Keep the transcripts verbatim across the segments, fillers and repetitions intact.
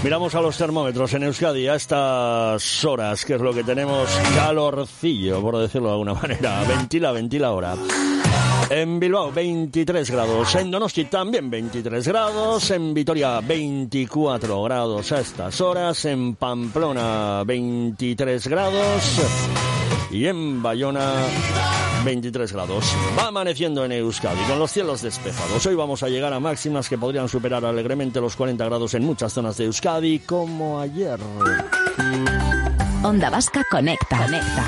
Miramos a los termómetros en Euskadi a estas horas, que es lo que tenemos, calorcillo, por decirlo de alguna manera. Ventila, ventila ahora. En Bilbao, veintitrés grados. En Donosti también veintitrés grados. En Vitoria, veinticuatro grados a estas horas. En Pamplona, veintitrés grados. Y en Bayona, veintitrés grados. Va amaneciendo en Euskadi con los cielos despejados. Hoy vamos a llegar a máximas que podrían superar alegremente los cuarenta grados en muchas zonas de Euskadi, como ayer. Onda Vasca Conecta. Conecta.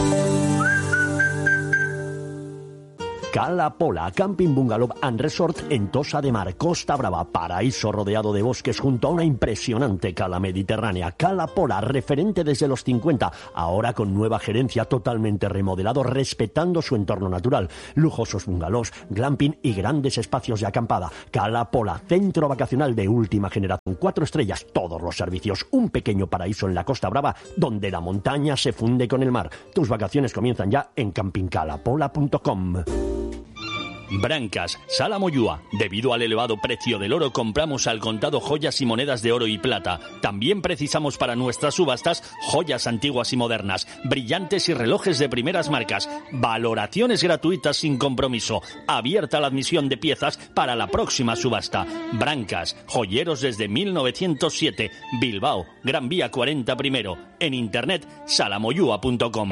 Cala Pola, Camping Bungalow and Resort en Tossa de Mar, Costa Brava, paraíso rodeado de bosques junto a una impresionante cala mediterránea. Cala Pola, referente desde los cincuenta, ahora con nueva gerencia, totalmente remodelado, respetando su entorno natural. Lujosos bungalows, glamping y grandes espacios de acampada. Cala Pola, centro vacacional de última generación, cuatro estrellas, todos los servicios, un pequeño paraíso en la Costa Brava, donde la montaña se funde con el mar. Tus vacaciones comienzan ya en camping cala pola punto com. Brancas, Sala Moyúa. Debido al elevado precio del oro, compramos al contado joyas y monedas de oro y plata. También precisamos para nuestras subastas joyas antiguas y modernas, brillantes y relojes de primeras marcas. Valoraciones gratuitas sin compromiso. Abierta la admisión de piezas para la próxima subasta. Brancas, joyeros desde mil novecientos siete. Bilbao, Gran Vía cuarenta primero. En internet, sala moyúa punto com.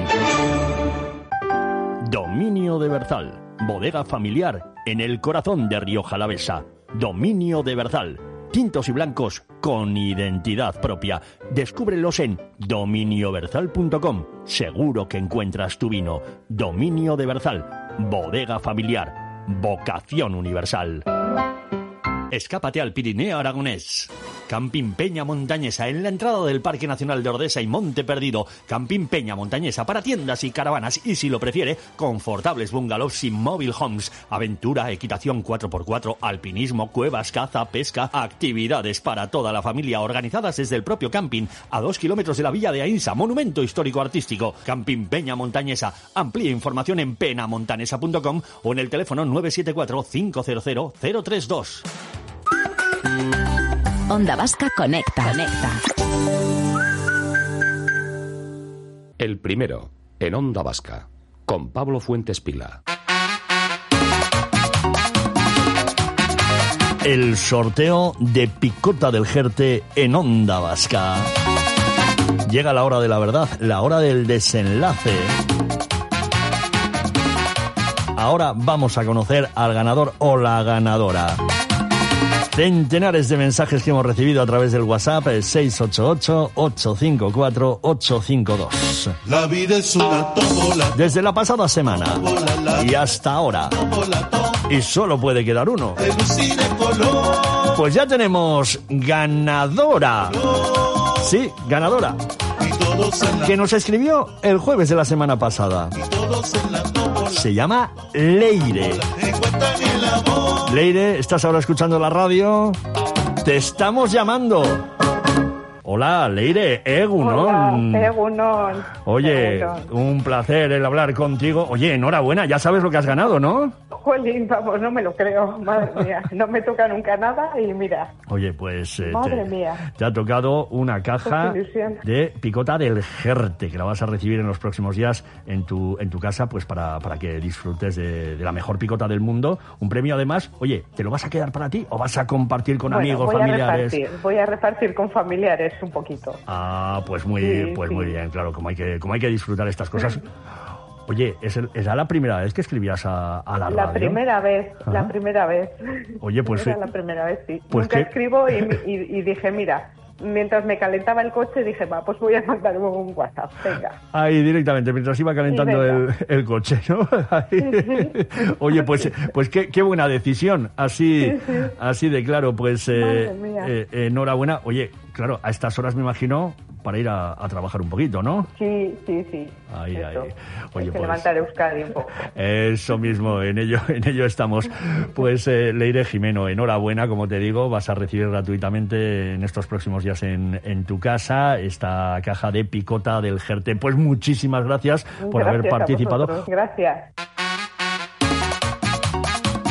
Dominio de Berzal. Bodega familiar en el corazón de Rioja Alavesa. Dominio de Berzal. Tintos y blancos con identidad propia. Descúbrelos en dominio berzal punto com. Seguro que encuentras tu vino. Dominio de Berzal. Bodega familiar. Vocación universal. Escápate al Pirineo aragonés. Camping Peña Montañesa, en la entrada del Parque Nacional de Ordesa y Monte Perdido. Camping Peña Montañesa para tiendas y caravanas y, si lo prefiere, confortables bungalows y mobile homes. Aventura, equitación cuatro por cuatro, alpinismo, cuevas, caza, pesca, actividades para toda la familia organizadas desde el propio camping, a dos kilómetros de la Villa de Ainsa, monumento histórico artístico. Camping Peña Montañesa. Amplía información en penamontanesa punto com o en el teléfono nueve siete cuatro, cinco cero cero, cero tres dos. Onda Vasca Conecta. Conecta. El primero, en Onda Vasca, con Pablo Fuentes Pila. El sorteo de Picota del Jerte en Onda Vasca. Llega la hora de la verdad, la hora del desenlace. Ahora vamos a conocer al ganador o la ganadora. Centenares de mensajes que hemos recibido a través del WhatsApp, el seis ocho ocho, ocho cinco cuatro, ocho cinco dos. La vida es una tómbola. Desde la pasada semana y hasta ahora. Y solo puede quedar uno. Pues ya tenemos ganadora. Sí, ganadora. Que nos escribió el jueves de la semana pasada. Se llama Leire. Leire, ¿estás ahora escuchando la radio? Te estamos llamando. Hola, Leire, Egunon. Hola, Egunon. Oye, Egunon. Un placer el hablar contigo. Oye, enhorabuena, ya sabes lo que has ganado, ¿no? Jolín, vamos, no me lo creo, madre mía. No me toca nunca nada y mira. Oye, pues eh, Madre te, mía. te ha tocado una caja de Picota del Jerte, que la vas a recibir en los próximos días en tu en tu casa, pues para, para que disfrutes de, de la mejor picota del mundo. Un premio, además, oye, ¿te lo vas a quedar para ti o vas a compartir con bueno, amigos, voy familiares? A repartir, voy a repartir con familiares un poquito. Ah, pues muy, sí, pues sí. muy bien, claro, como hay que, como hay que disfrutar estas cosas. Oye, ¿es el, ¿era la primera vez que escribías a, a la radio? La primera vez, ¿Ah? la primera vez. Oye, pues... Era la primera vez, sí. Pues Nunca que... escribo y, y, y dije, mira, mientras me calentaba el coche, dije, va, pues voy a mandar un WhatsApp, venga. Ahí directamente, mientras iba calentando el, el coche, ¿no? Ahí. Oye, pues pues qué, qué buena decisión, así, sí, sí. así de claro, pues eh, eh, enhorabuena. Oye, claro, a estas horas me imagino para ir a, a trabajar un poquito, ¿no? Sí, sí, sí. Ahí, eso. ahí. Oye, Hay que pues, levantar Euskadi un poco. Eso mismo, en ello, en ello estamos. Pues eh, Leire Jimeno, enhorabuena, como te digo, vas a recibir gratuitamente en estos próximos días en, en tu casa esta caja de Picota del Jerte. Pues muchísimas gracias por gracias haber participado. Gracias.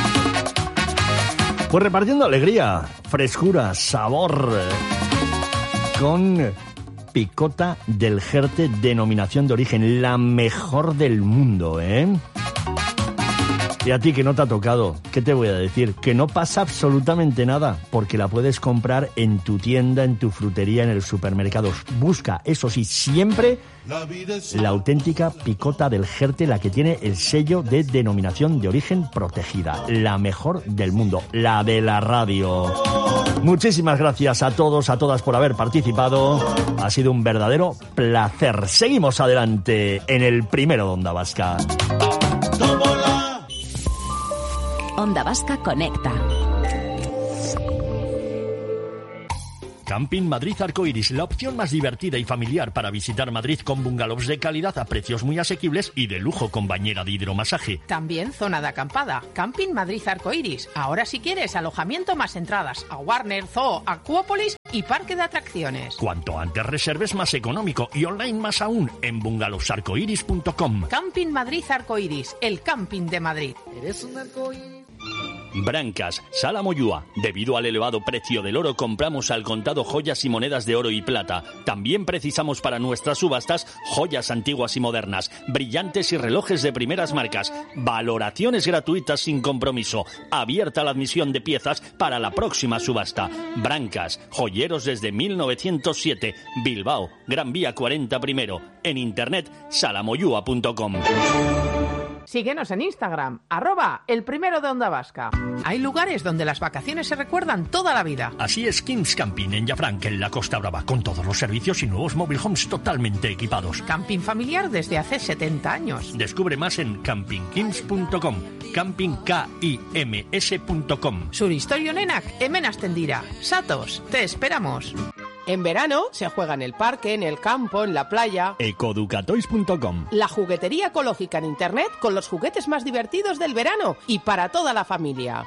Pues repartiendo alegría, frescura, sabor con picota del Jerte, denominación de origen, la mejor del mundo, ¿eh? Y a ti que no te ha tocado, ¿qué te voy a decir? Que no pasa absolutamente nada, porque la puedes comprar en tu tienda, en tu frutería, en el supermercado. Busca, eso sí, siempre la auténtica picota del Jerte, la que tiene el sello de denominación de origen protegida. La mejor del mundo, la de la radio. Muchísimas gracias a todos, a todas por haber participado. Ha sido un verdadero placer. Seguimos adelante en el primero de Onda Vasca. Onda Vasca Conecta. Camping Madrid Arcoiris, la opción más divertida y familiar para visitar Madrid, con bungalows de calidad a precios muy asequibles y de lujo con bañera de hidromasaje. También zona de acampada. Camping Madrid Arcoiris. Ahora si quieres alojamiento más entradas a Warner, Zoo, Acuópolis y parque de atracciones. Cuanto antes reserves, más económico, y online más aún en bungalows arcoiris punto com. Camping Madrid Arcoiris, el camping de Madrid. Eres un arcoíris. Brancas, Sala Moyúa. Debido al elevado precio del oro, compramos al contado joyas y monedas de oro y plata. También precisamos para nuestras subastas joyas antiguas y modernas, brillantes y relojes de primeras marcas. Valoraciones gratuitas sin compromiso. Abierta la admisión de piezas para la próxima subasta. Brancas, joyeros desde mil novecientos siete. Bilbao, Gran Vía cuarenta primero. En internet, salamoyúa punto com. Síguenos en Instagram, arroba el primero de Onda Vasca. Hay lugares donde las vacaciones se recuerdan toda la vida. Así es Kings Camping en Llafranc, en la Costa Brava, con todos los servicios y nuevos mobile homes totalmente equipados. Camping familiar desde hace setenta años. Descubre más en camping kims punto com, camping kims punto com. Suristorio Nenak, hemen astendira. Satos, te esperamos. En verano se juega en el parque, en el campo, en la playa. ecoducatoys punto com. La juguetería ecológica en internet con los juguetes más divertidos del verano y para toda la familia.